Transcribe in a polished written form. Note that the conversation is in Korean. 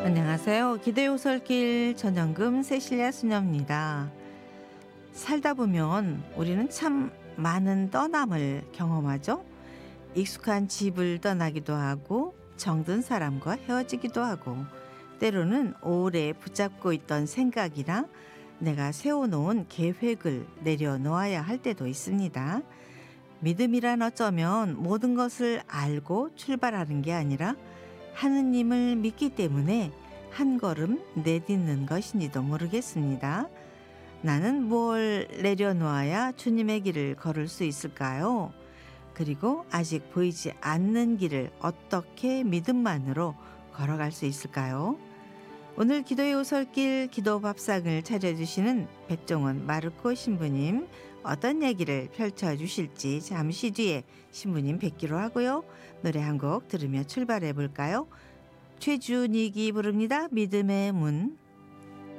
안녕하세요. 기도의 오솔길 전영금 세실야 수녀입니다. 살다 보면 우리는 참 많은 떠남을 경험하죠. 익숙한 집을 떠나기도 하고 정든 사람과 헤어지기도 하고 때로는 오래 붙잡고 있던 생각이나 내가 세워놓은 계획을 내려놓아야 할 때도 있습니다. 믿음이란 어쩌면 모든 것을 알고 출발하는 게 아니라 하느님을 믿기 때문에 한 걸음 내딛는 것인지도 모르겠습니다. 나는 뭘 내려놓아야 주님의 길을 걸을 수 있을까요? 그리고 아직 보이지 않는 길을 어떻게 믿음만으로 걸어갈 수 있을까요? 오늘 기도의 오솔길 기도 밥상을 차려주시는 백종원 마르코 신부님, 어떤 얘기를 펼쳐주실지 잠시 뒤에 신부님 뵙기로 하고요. 노래 한 곡 들으며 출발해 볼까요? 최준익이 부릅니다. 믿음의 문.